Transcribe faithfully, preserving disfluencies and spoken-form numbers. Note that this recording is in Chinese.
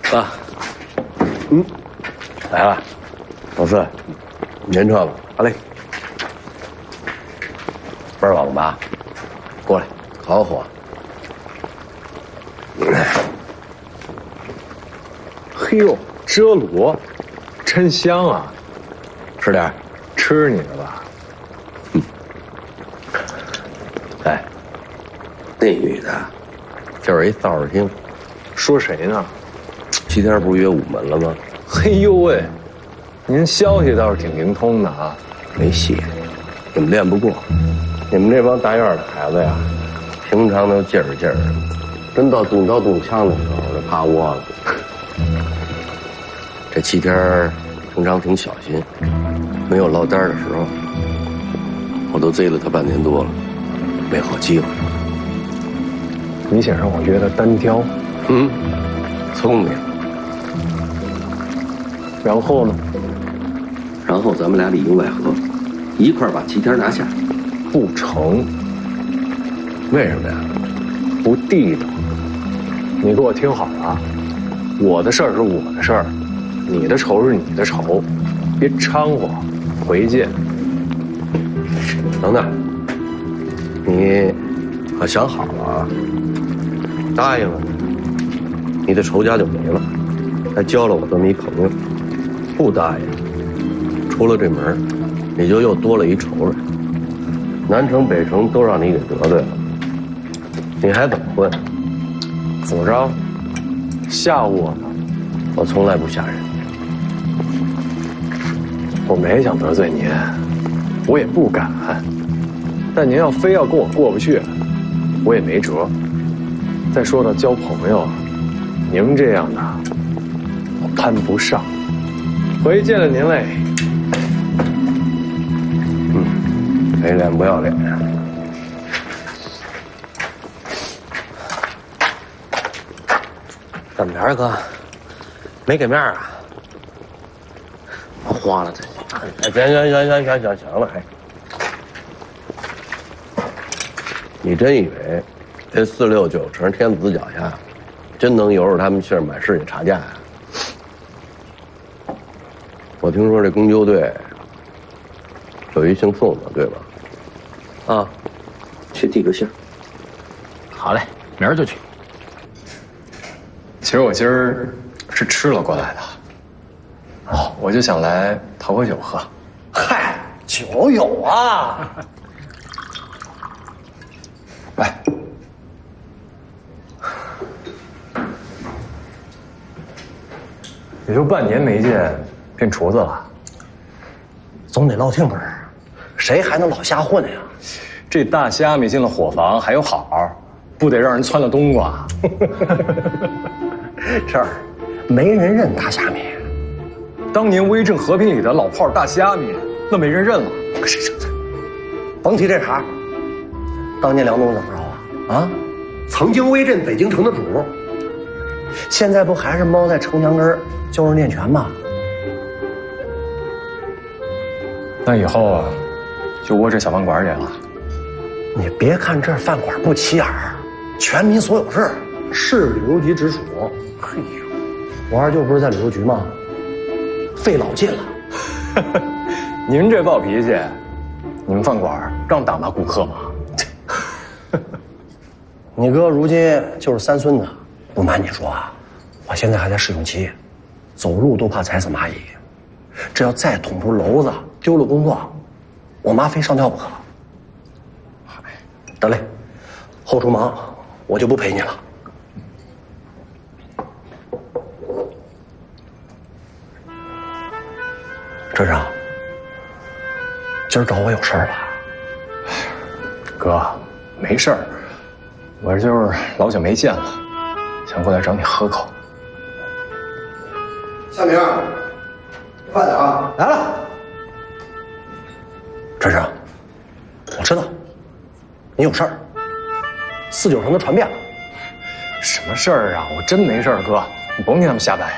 啊，嗯，来了，老四，您撤吧。好嘞。倍儿网吧，过来，好好喝。 嘿呦，遮罗，真香啊！ 吃点， 吃你的吧。 嗯。哎，那女的，就是一扫帚星。 说谁呢？ 七天不是约午门了吗？ 嘿呦喂，您消息倒是挺灵通的啊。 没戏，你们练不过。你们这帮大院的孩子呀，平常都劲儿劲儿的，真到动刀动枪的时候就趴窝了。这七天平常挺小心，没有落单的时候，我都追了他半年多了，没好机会。 你想让我约他单挑？ 嗯，聪明。 然后呢？ 然后咱们俩里应外合，一块儿把七天拿下。 不成。 为什么呀？ 不地道。你给我听好了啊，我的事儿是我的事儿，你的仇是你的仇，别掺和。回见。 等等，你可想好了啊？答应了，你的仇家就没了，还交了我这么一朋友；不答应，出了这门，你就又多了一仇人。南城北城都让你给得罪了，你还怎么混？ 怎么着？吓唬我呢？ 我从来不吓人。 我没想得罪您，我也不敢。但您要非要跟我过不去，我也没辙。再说到交朋友，您这样的我攀不上。回见了您嘞。 嗯，没脸不要脸。 怎么着，哥？没给面啊？我花了这。 哎，行行行行行行行了，还。你真以为这四六九成天子脚下，真能由着他们信儿满世界查价呀？我听说这公纠队有一姓宋的，对吧？ 啊，去递个信。好嘞，明儿就去。 其实我今儿是吃了过来的。哦，我就想来讨个酒喝。 嗨，酒有啊。 来，也就半年没见，变厨子了。 总得落听本儿，谁还能老瞎混呀？ 这大虾米进了伙房还有好，不得让人窜了冬瓜。 这儿没人认大虾米。 当年威震和平里的老炮大虾米，那没人认了。 可是这，甭提这茬。当年梁东怎么着啊？啊，曾经威震北京城的主，现在不还是猫在城墙根儿教人练拳吗？ 那以后啊，就窝这小饭馆里了。 你别看这饭馆不起眼儿，全民所有制，市旅游局直属。嘿呦，我二舅不是在旅游局吗？费老劲了。 您这暴脾气，你们饭馆让挡拿顾客吗？ 你哥如今就是三孙子，不瞒你说啊，我现在还在试用期，走路都怕踩死蚂蚁。这要再捅出篓子，丢了工作，我妈非上吊不可。得嘞，后厨忙，我就不陪你了。镇长，今儿找我有事儿吧？ 哥，没事儿，我这就是老久没见了，想过来找你喝口。 夏明，快点啊！ 来了。镇长，我知道你有事儿，四九城的传遍了。 什么事儿啊？我真没事儿，哥，你甭听他们瞎掰。